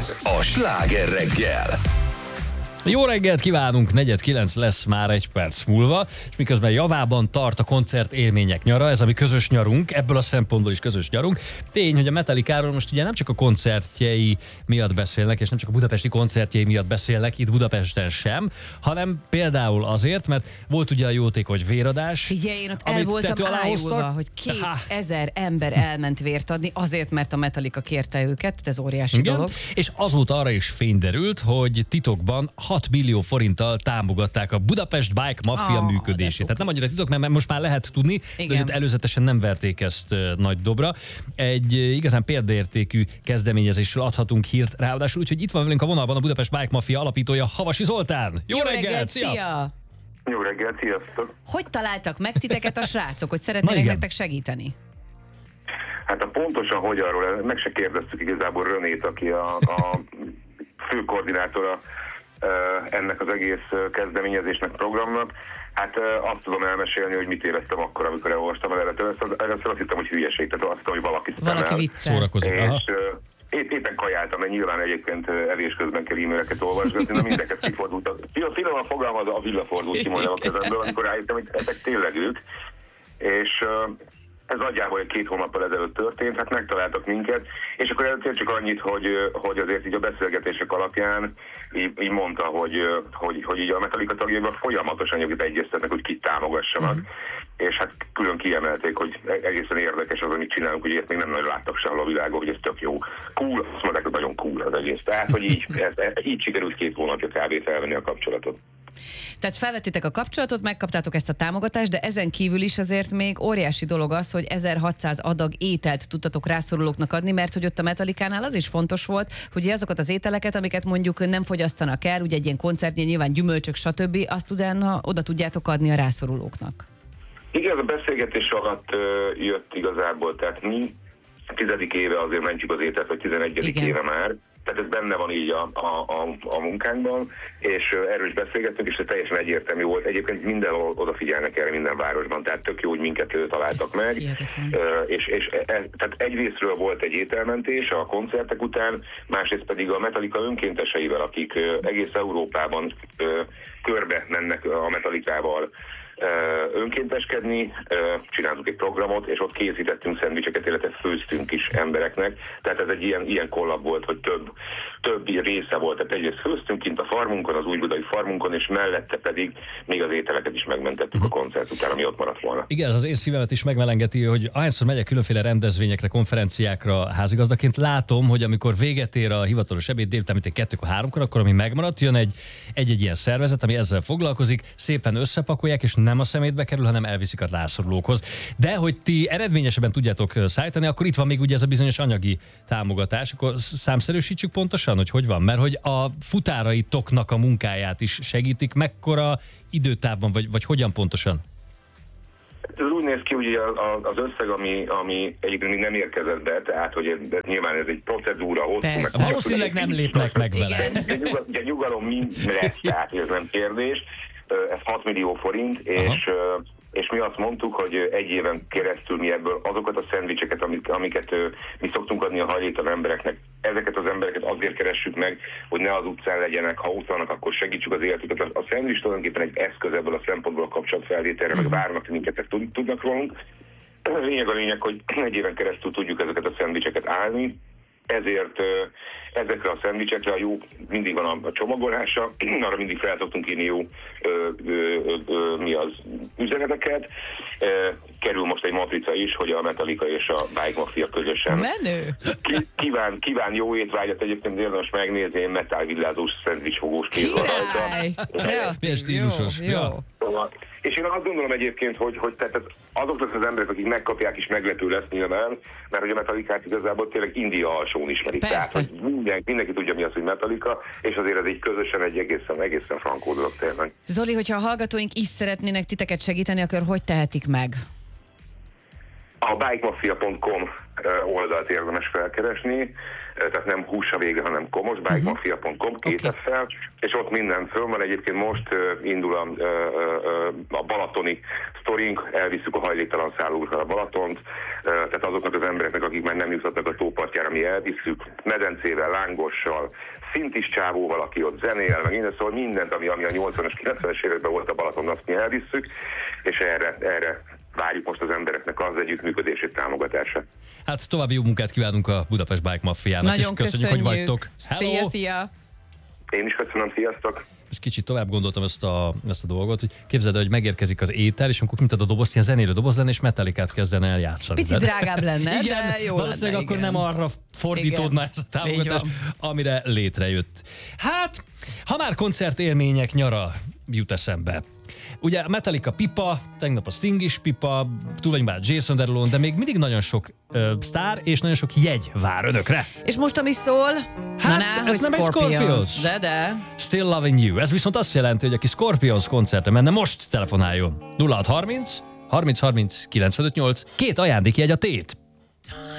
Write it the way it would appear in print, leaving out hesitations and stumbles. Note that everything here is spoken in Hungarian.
a Sláger reggel. Jó reggelt kívánunk, 8:45 lesz már egy perc múlva, és miközben javában tart a koncert élmények nyara, ez a mi közös nyarunk, ebből a szempontból is közös nyarunk. Tény, hogy a Metallicáról most ugye nem csak a koncertjei miatt beszélnek, és nem csak a budapesti koncertjei miatt beszélnek, itt Budapesten sem, hanem például azért, mert volt ugye a jótékony véradás. Figyelj, én ott el voltam ájulva, hogy 2000 ember elment vért adni, azért, mert a Metallica kérte őket, ez óriási dolog. És azóta arra is fény derült, hogy titokban 6 millió forinttal támogatták a Budapest Bike Mafia működését. Tehát nem annyira titok, mert most már lehet tudni, de hogy előzetesen nem verték ezt nagy dobra. Egy igazán példaértékű kezdeményezésről adhatunk hírt ráadásul, úgyhogy itt van velünk a vonalban a Budapest Bike Mafia alapítója, Havasi Zoltán. Jó reggelt, szia! Jó reggelt, sziasztok! Hogy találtak meg titeket a srácok, hogy szeretnének nektek segíteni? Hát pontosan hogy arról, meg se kérdeztük igazából Renét, aki a fő koordinátora ennek az egész kezdeményezésnek, programnak. Hát azt tudom elmesélni, hogy mit éreztem akkor, amikor elolvastam el először azt hittem, hogy hülyeség, tehát azt hittem, hogy valaki viccel. Szórakozik. És éppen kajáltam, mert nyilván egyébként evés közben kell e-maileket olvasgatni, de mindeket kifordultak. Finoman fogalmazva a villafordult ki majdnem a kezemből, amikor rájöttem, hogy ezek tényleg ők. És ez nagyjából 2 hónappal ezelőtt történt, hát megtaláltak minket, és akkor először csak annyit, hogy azért így a beszélgetések alapján így mondta, hogy így a Metallica tagjaival folyamatosan egyeztetnek, hogy kit támogassanak, és hát külön kiemelték, hogy egészen érdekes az, amit csinálunk, hogy ilyet még nem nagyon láttak sehol a világon, hogy ez tök jó. Cool, azt mondták, hogy nagyon cool az egész. Tehát, hogy így sikerült 2 hónapja kb. Felvenni a kapcsolatot. Tehát felvettétek a kapcsolatot, megkaptátok ezt a támogatást, de ezen kívül is azért még óriási dolog az, hogy 1600 adag ételt tudtatok rászorulóknak adni, mert hogy ott a Metallicánál az is fontos volt, hogy azokat az ételeket, amiket mondjuk nem fogyasztanak el, ugye egy ilyen koncertnél nyilván gyümölcsök, stb., azt utána oda tudjátok adni a rászorulóknak. Igen, a beszélgetés alatt jött igazából, tehát mi 10. éve azért mentjük az ételt, vagy 11. éve már. Tehát ez benne van így a munkánkban, és erről is beszélgettünk, és ez teljesen egyértelmű volt. Egyébként mindenhol odafigyelnek erre, minden városban, tehát tök jó, hogy minket találtak meg. Tehát egyrésztről volt egy ételmentés a koncertek után, másrészt pedig a Metallica önkénteseivel, akik egész Európában körbe mennek a Metallicával önkénteskedni, csináltuk egy programot, és ott készítettünk szendvicseket, illetve főztünk is embereknek. Tehát ez egy ilyen kollab volt, hogy több része volt. Tehát egyrészt főztünk kint a farmunkon, az újbudai farmunkon, és mellette pedig még az ételeket is megmentettük a koncert után, ami ott maradt volna. Igen, ez az én szívemet is megmelengeti, hogy ahányszor megyek különféle rendezvényekre, konferenciákra házigazdaként, látom, hogy amikor véget ér a hivatalos ebéd délután, mint 2-3-kor, akkor ami megmaradt, jön egy ilyen szervezet, ami ezzel foglalkozik, szépen összepakolják, és nem a szemétbe kerül, hanem elviszik a rászorulókhoz. De hogy ti eredményesebben tudjátok szállítani, akkor itt van még ugye ez a bizonyos anyagi támogatás. Akkor számszerűsítsük pontosan, hogy van, mert hogy a futáraitoknak a munkáját is segítik, mekkora időtávban, vagy hogyan pontosan? Ez úgy néz ki, ugye az összeg, ami egyébként még nem érkezett be, tehát hogy ez nyilván ez egy procedúra, hosszú. Valószínűleg nem lépnek meg vele. Ugye nyugalom mind lesz, tehát ez nem kérdés. Ez 6 millió forint, és mi azt mondtuk, hogy egy éven keresztül mi ebből azokat a szendvicseket, amiket mi szoktunk adni a hajléktalan embereknek, ezeket az embereket azért keressük meg, hogy ne az utcán legyenek, ha ott vannak, akkor segítsük az életüket. A szendvics tulajdonképpen egy eszköz ebből a szempontból a kapcsolatfelvételre, meg várnak minket, ezt tudnak rólunk. A lényeg, hogy egy éven keresztül tudjuk ezeket a szendvicseket állni, ezért ezekre a szendvicsekre mindig van a csomagolása, arra mindig fel szoktunk írni jó üzeneteket. Kerül most egy matrica is, hogy a Metallica és a Bike Mafia közösen menő. Kíván jó étvágyat, egyébként érdemes megnézni, metálvillázós szendvicsfogós kéz van rajta. Milyen stílusos. Jó. És én azt gondolom egyébként, hogy tehát azoknak az emberek, akik megkapják, is meglepő lesz nyilván, mert hogy a Metallicát igazából tényleg India alsón ismerik. Persze. Tehát, hogy mindenki tudja, mi az, hogy Metallica, és azért ez így közösen egy egészen frankó dolog tényleg. Zoli, hogyha a hallgatóink is szeretnének titeket segíteni, akkor hogy tehetik meg? A bikemafia.com oldalt érdemes felkeresni, tehát nem hús a vége, hanem komos, bikemafia.com, két F-fel, és ott minden föl van. Egyébként most indul a balatoni sztorink, elviszük a hajléktalan szállókra a Balatont, tehát azoknak az embereknek, akik már nem jutottak a tópartjára, mi elviszük, medencével, lángossal, szintis csávóval, aki ott zenél, meg minden, szóval mindent, ami a 80-as, 90-es években volt a Balaton, azt mi elvisszük, és erre várjuk most az embereknek az együttműködését, támogatását. Hát további jó munkát kívánunk a Budapest Bike Mafiának, és köszönjük, hogy vagytok. Hello. Szia! Én is köszönöm, sziasztok! És kicsit tovább gondoltam ezt a dolgot, hogy képzeld el, hogy megérkezik az étel, és amikor kinyitod a dobozt, ilyen zenélő doboz lenne, és Metallicát kezdene el játszani. Picit drágább lenne, igen, de jó valószínűleg lenne, akkor igen. nem arra fordítódna ez a támogatás, amire létrejött. Hát, ha már koncertélmények nyara jut eszembe. Ugye a Metallica pipa, tegnap a Sting is pipa, túl vagyunk már Jason Derulo-n, de még mindig nagyon sok sztár és nagyon sok jegy vár önökre. És most, ami szól, Hát, ez nem egy Scorpions. De. Still Loving You. Ez viszont azt jelenti, hogy aki Scorpions koncertre menne, most telefonáljon. 0630 30 30 95 8, 2 ajándékjegy a tét.